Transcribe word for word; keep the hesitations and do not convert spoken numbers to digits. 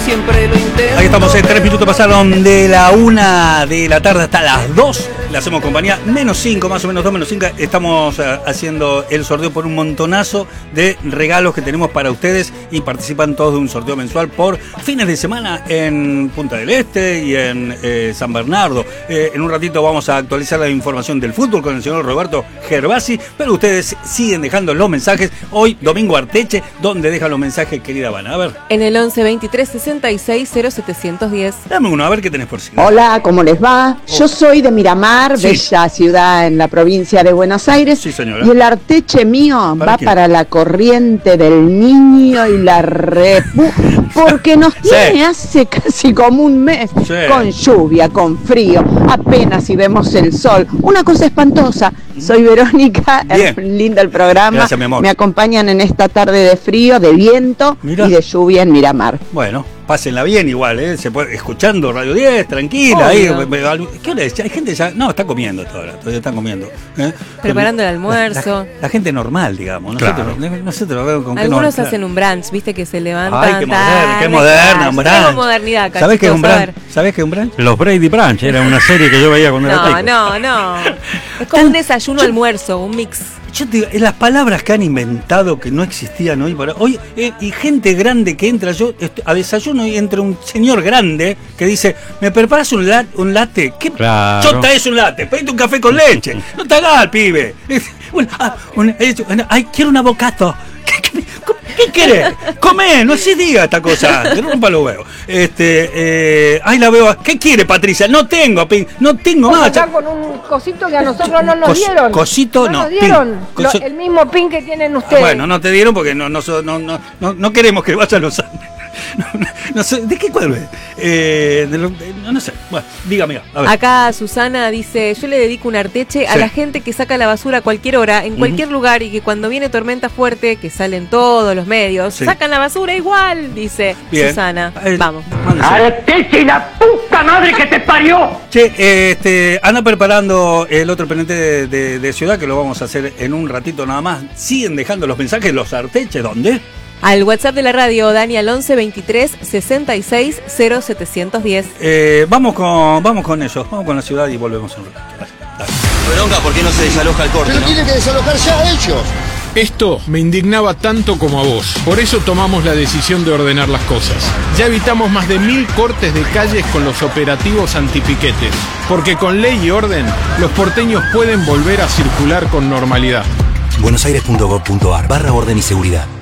siempre lo intento. Ahí estamos, en tres minutos pasaron de la una de la tarde hasta las dos. Le hacemos compañía, menos cinco, más o menos dos, menos cinco. Estamos uh, haciendo el sorteo por un montonazo de regalos que tenemos para ustedes y participan todos de un sorteo mensual por fines de semana en Punta del Este y en eh, San Bernardo. Eh, en un ratito vamos a actualizar la información del fútbol con el señor Roberto Gervasi, pero ustedes siguen dejando los mensajes. Hoy, Domingo Arteche, ¿dónde dejan los mensajes, querida Habana? A ver. En el once veintitrés sesenta y seis cero setecientos diez. Dame uno, a ver qué tenés por sí. Hola, ¿cómo les va? Oh. Yo soy de Miramar, Sí. bella ciudad en la provincia de Buenos Aires. Sí, señora. Y el Arteche mío ¿Para va quién? para la corriente del Niño y la Repu, porque nos Sí. tiene hace casi como un mes, Sí. con lluvia, con frío, apenas si vemos el sol. Una cosa espantosa. Soy Verónica, Bien. es lindo el programa. Gracias, mi amor. Me acompañan en esta tarde de frío, de viento Mira. y de lluvia en Miramar. Bueno, pásenla bien igual, ¿eh? Se puede, escuchando Radio diez, tranquila. Ahí, ¿qué hora es? Hay gente ya. No, está comiendo todavía, todavía están comiendo. ¿eh? Preparando el La- almuerzo. La, la gente normal, digamos. Nosotros, Claro. nosotros vemos con qué Algunos no- hacen un brunch, viste que se levantan. Ay, qué moderna, qué tarde, moderna, claro. un brunch. Tenemos modernidad acá, ¿Sabés qué es un chicos, a brunch? ver. ¿Sabés qué es un brunch? Los Brady Branch era una serie que yo veía cuando era No, chico. no, no. Es como un desayuno almuerzo, un mix. Yo te digo, eh, las palabras que han inventado que no existían hoy para hoy, eh, y gente grande que entra, yo est- a desayuno y entra un señor grande que dice, ¿me preparas un, la- un latte? ¿Qué Claro. chota es un latte? Pedite un café con leche. No te hagas, pibe. Un- ah, un- un- ay, quiero un avocado. ¿Qué, qué, qué querés? Comé, no se diga esta cosa. Te rompa los huevos. Este, eh, ay, la veo. ¿Qué quiere, Patricia? No tengo, pin, no tengo más. Acá con un cosito que a nosotros no nos Cos- dieron. cosito, no, nos dieron. pin. Lo- Coso- el mismo pin que tienen Ah, ustedes. bueno, no te dieron porque no, no, so- no, no, no, no queremos que vayan los Andes. No, no, no sé, ¿de qué cuadro es? Eh, de lo- de- no, no sé. Bueno, dígame. A ver. Acá Susana dice, yo le dedico un Arteche a Sí. la gente que saca la basura a cualquier hora, en cualquier lugar, y que cuando viene tormenta fuerte, que salen todos los medios, Sí. sacan la basura igual, dice Bien. Susana. Eh, Vamos. mándese. ¡Arteche y la puta madre que te parió! Che, eh, este, anda preparando el otro pendiente de, de- de ciudad, que lo vamos a hacer en un ratito nada más. Siguen dejando los mensajes, los Arteche, ¿dónde? Al WhatsApp de la radio, Dani, al once veintitrés sesenta y seis cero setecientos diez. Eh, vamos con vamos con ellos, vamos con la ciudad y volvemos en un ratito. Dale, dale. Bronca, ¿por qué no se desaloja el corte? Pero no? tienen que desalojar ya ellos. Esto me indignaba tanto como a vos. Por eso tomamos la decisión de ordenar las cosas. Ya evitamos más de mil cortes de calles con los operativos antipiquetes. Porque con ley y orden, los porteños pueden volver a circular con normalidad. buenosaires punto gov punto ar barra orden y seguridad.